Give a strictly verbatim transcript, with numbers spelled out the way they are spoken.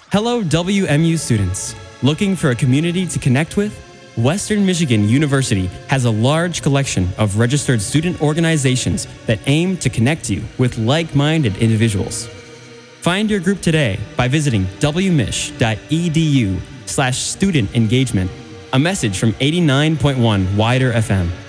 Hello, W M U students. Looking for a community to connect with? Western Michigan University has a large collection of registered student organizations that aim to connect you with like-minded individuals. Find your group today by visiting wmich.edu slash student engagement, a message from eighty-nine point one Wider F M.